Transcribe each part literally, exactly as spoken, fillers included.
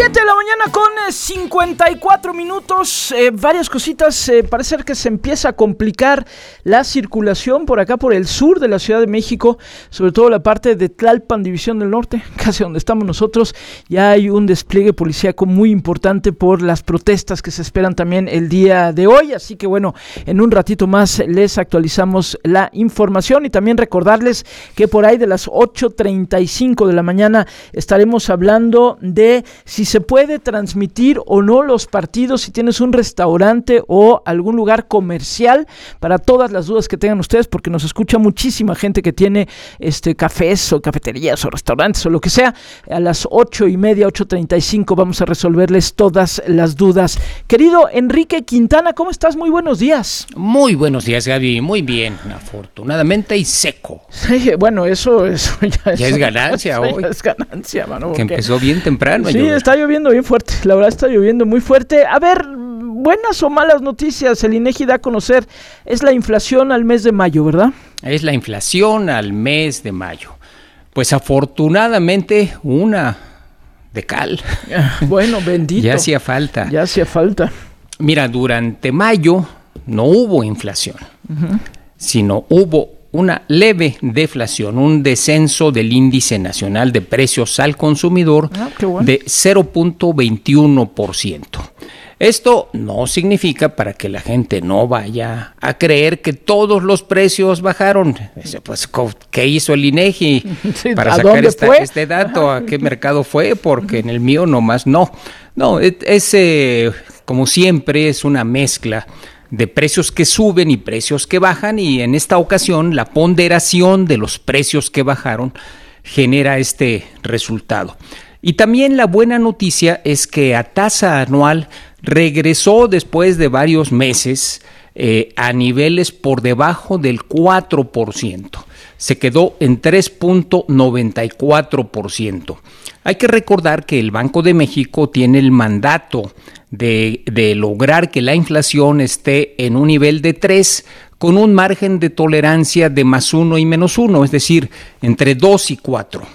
siete de la mañana con eh, cincuenta y cuatro minutos, eh, varias cositas, eh, parece ser que se empieza a complicar la circulación por acá, por el sur de la Ciudad de México, sobre todo la parte de Tlalpan, División del Norte, casi donde estamos nosotros. Ya hay un despliegue policíaco muy importante por las protestas que se esperan también el día de hoy, así que bueno, en un ratito más les actualizamos la información y también recordarles que por ahí de las ocho treinta y cinco de la mañana estaremos hablando de si se puede transmitir o no los partidos, si tienes un restaurante o algún lugar comercial, para todas las dudas que tengan ustedes, porque nos escucha muchísima gente que tiene este cafés o cafeterías o restaurantes o lo que sea. A las ocho y media, ocho treinta y cinco vamos a resolverles todas las dudas. Querido Enrique Quintana, ¿cómo estás? Muy buenos días. Muy buenos días, Gaby. Muy bien, afortunadamente y seco. Sí, bueno, eso, eso ya, ya eso, es ganancia eso hoy. Ya es ganancia, mano. Que empezó bien temprano. Sí, está lloviendo bien fuerte, la verdad está lloviendo muy fuerte. A ver, buenas o malas noticias, el INEGI da a conocer, es la inflación al mes de mayo, ¿verdad? Es la inflación al mes de mayo. Pues afortunadamente una de cal. Bueno, bendito. Ya hacía falta. Ya hacía falta. Mira, durante mayo no hubo inflación, uh-huh. sino hubo una leve deflación, un descenso del índice nacional de precios al consumidor ah, bueno. de cero punto veintiuno por ciento. Esto no significa para que la gente no vaya a creer que todos los precios bajaron. Pues, ¿qué hizo el INEGI sí, para sacar esta, este dato? ¿A qué mercado fue? Porque en el mío nomás no. No, es eh, como siempre es una mezcla de precios que suben y precios que bajan, y en esta ocasión la ponderación de los precios que bajaron genera este resultado. Y también la buena noticia es que a tasa anual regresó después de varios meses eh, a niveles por debajo del cuatro por ciento. Se quedó en tres punto noventa y cuatro por ciento. Hay que recordar que el Banco de México tiene el mandato de, de lograr que la inflación esté en un nivel de tres con un margen de tolerancia de más uno y menos uno, es decir, entre dos y cuatro.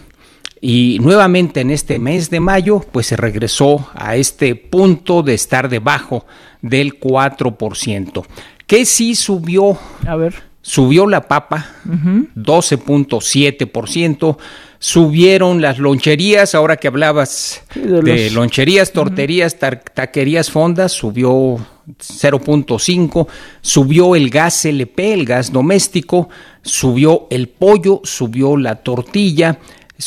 Y nuevamente en este mes de mayo, pues se regresó a este punto de estar debajo del cuatro por ciento. ¿Qué sí subió? A ver. Subió la papa, uh-huh. doce punto siete por ciento. Subieron las loncherías, ahora que hablabas sí, de, de los... loncherías, torterías, uh-huh. ta- taquerías, fondas, subió cero punto cinco. Subió el gas L P, el gas doméstico, subió el pollo, subió la tortilla,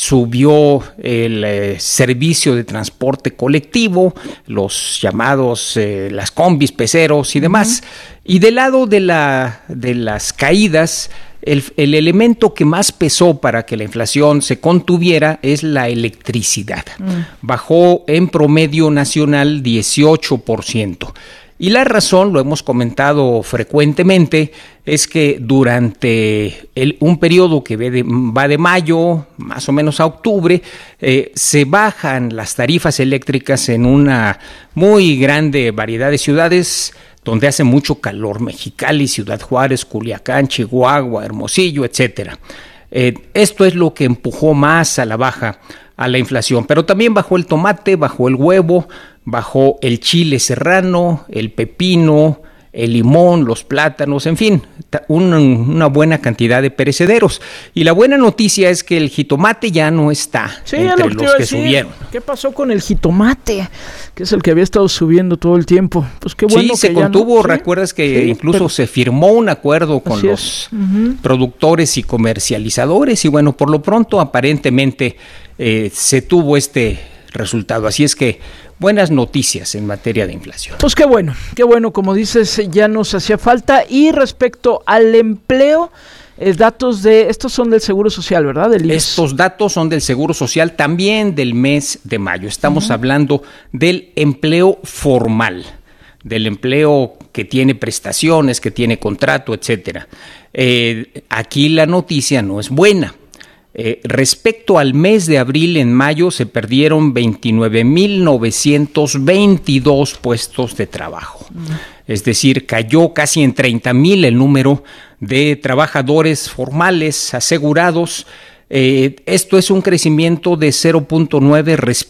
subió el eh, servicio de transporte colectivo, los llamados, eh, las combis, peceros y demás. Uh-huh. Y del lado de, la, de las caídas, el, el elemento que más pesó para que la inflación se contuviera es la electricidad. Uh-huh. Bajó en promedio nacional dieciocho por ciento. Y la razón, lo hemos comentado frecuentemente, es que durante el, un periodo que de, va de mayo más o menos a octubre, eh, se bajan las tarifas eléctricas en una muy grande variedad de ciudades donde hace mucho calor: Mexicali, Ciudad Juárez, Culiacán, Chihuahua, Hermosillo, etcétera. Eh, esto es lo que empujó más a la baja a la inflación, pero también bajó el tomate, bajó el huevo, bajó el chile serrano, el pepino, el limón, los plátanos, en fin, una, una buena cantidad de perecederos. Y la buena noticia es que el jitomate ya no está sí, entre lo los que decir. subieron. ¿Qué pasó con el jitomate? Que es el que había estado subiendo todo el tiempo. Pues qué bueno. Sí, se que contuvo, ya no, recuerdas ¿sí? que sí, incluso pero... se firmó un acuerdo con Así los uh-huh. productores y comercializadores, y bueno, por lo pronto aparentemente eh, se tuvo este resultado. Así es que buenas noticias en materia de inflación. Pues qué bueno, qué bueno, como dices, ya nos hacía falta. Y respecto al empleo, eh, datos de, estos son del Seguro Social, ¿verdad? Del I M S S. Estos datos son del Seguro Social, también del mes de mayo. Estamos uh-huh. hablando del empleo formal, del empleo que tiene prestaciones, que tiene contrato, etcétera. Eh, aquí la noticia no es buena. Eh, respecto al mes de abril, en mayo se perdieron veintinueve mil novecientos veintidós puestos de trabajo. Mm. Es decir, cayó casi en treinta mil el número de trabajadores formales asegurados. Eh, esto es un crecimiento de cero punto nueve respecto